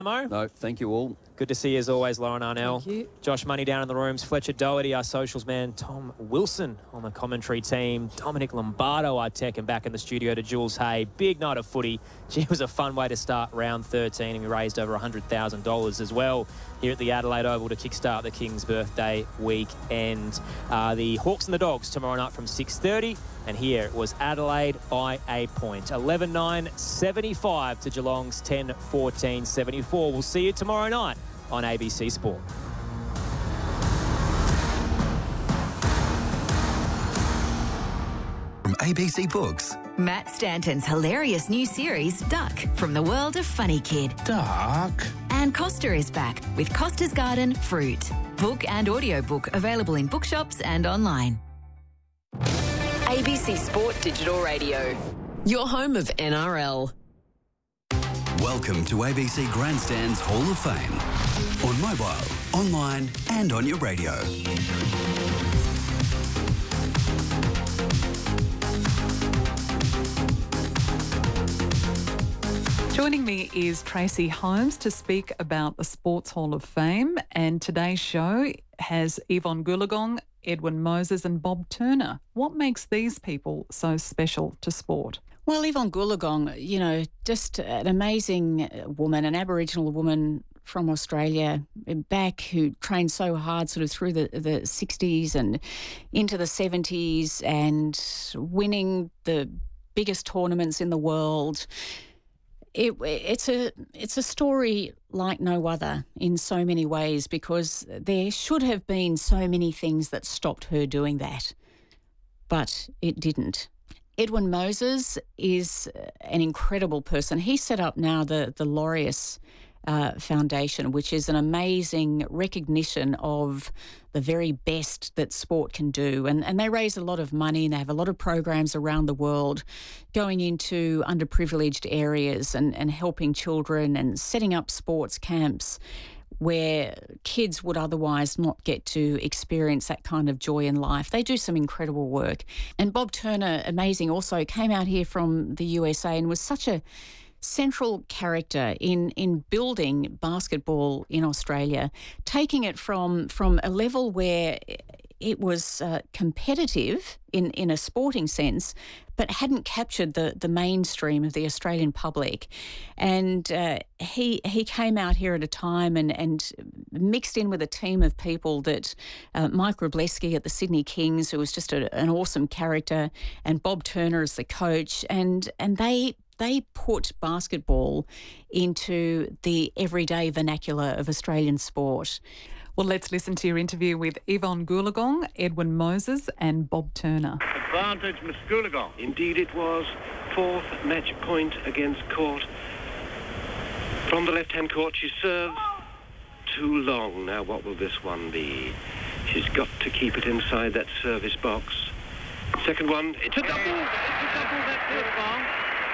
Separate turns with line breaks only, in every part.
Mo?
No, thank you all.
Good to see you as always, Lauren Arnell.
Thank you.
Josh Money down in the rooms, Fletcher Doherty, our socials man, Tom Wilson on the commentary team, Dominic Lombardo, our tech, and back in the studio to Jules Hay. Big night of footy. Gee, it was a fun way to start round 13, and we raised over $100,000 as well here at the Adelaide Oval to kickstart the King's birthday weekend. The Hawks and the Dogs tomorrow night from 6:30, and here it was Adelaide by a point. 11-9, 75 to Geelong's 10-14, 74. We'll see you tomorrow night on ABC Sport.
From ABC Books.
Matt Stanton's hilarious new series, Duck, from the world of Funny Kid.
Duck.
And Costa is back with Costa's Garden Fruit. Book and audiobook available in bookshops and online.
ABC Sport Digital Radio, your home of NRL.
Welcome to ABC Grandstand's Hall of Fame. On mobile, online and on your radio.
Joining me is Tracy Holmes to speak about the Sports Hall of Fame, and today's show has Yvonne Goolagong, Edwin Moses and Bob Turner. What makes these people so special to sport?
Well, Yvonne Goolagong, just an amazing woman, an Aboriginal woman from Australia back who trained so hard sort of through the 60s and into the 70s and winning the biggest tournaments in the world. It's a story like no other in so many ways, because there should have been so many things that stopped her doing that, but it didn't. Edwin Moses is an incredible person. He set up now the Laureus Foundation, which is an amazing recognition of the very best that sport can do. And they raise a lot of money, and they have a lot of programs around the world going into underprivileged areas and helping children and setting up sports camps where kids would otherwise not get to experience that kind of joy in life. They do some incredible work. And Bob Turner, amazing, also came out here from the USA and was such a central character in building basketball in Australia, taking it from a level where it was competitive in a sporting sense, but hadn't captured the mainstream of the Australian public. And he came out here at a time and mixed in with a team of people that Mike Wroblewski at the Sydney Kings, who was just an awesome character, and Bob Turner as the coach, and they put basketball into the everyday vernacular of Australian sport.
Well, let's listen to your interview with Yvonne Goolagong, Edwin Moses and Bob Turner.
Advantage, Miss Goolagong.
Indeed it was. Fourth match point against Court. From the left-hand court, she serves too long. Now, what will this one be? She's got to keep it inside that service box. Second one, it's a double. It's a double, that's Goolagong.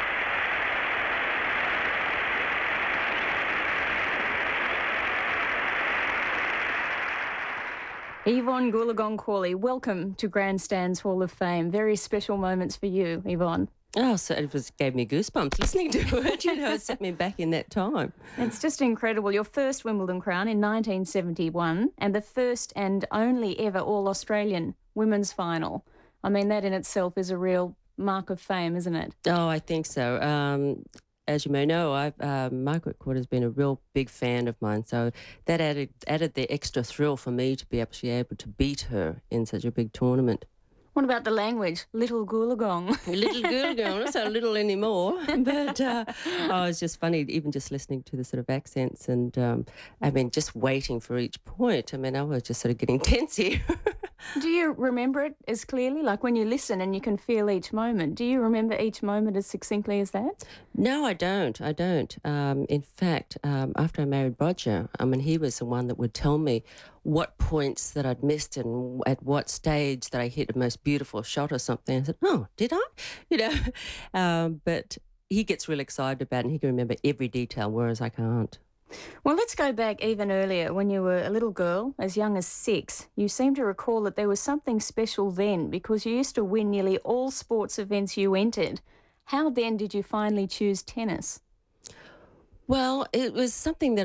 Yvonne Goolagong-Cawley, welcome to Grandstand's Hall of Fame. Very special moments for you, Yvonne.
Oh, so it gave me goosebumps listening to it. It set me back in that time.
It's just incredible. Your first Wimbledon crown in 1971 and the first and only ever All-Australian women's final. I mean, that in itself is a real mark of fame, isn't it?
Oh, I think so. As you may know, Margaret Court has been a real big fan of mine, so that added the extra thrill for me to be actually able to beat her in such a big tournament.
What about the language? Little Goolagong.
Little Goolagong, not so little anymore. But it's just funny, even just listening to the sort of accents and, just waiting for each point. I was just sort of getting tense here.
Do you remember it as clearly? Like when you listen and you can feel each moment, do you remember each moment as succinctly as that?
No, I don't. In fact, after I married Roger, he was the one that would tell me what points that I'd missed and at what stage that I hit the most beautiful shot or something. I said, oh, did I? But he gets real excited about it and he can remember every detail, whereas I can't.
Well, let's go back even earlier when you were a little girl, as young as 6. You seem to recall that there was something special then because you used to win nearly all sports events you entered. How then did you finally choose tennis?
Well, it was something that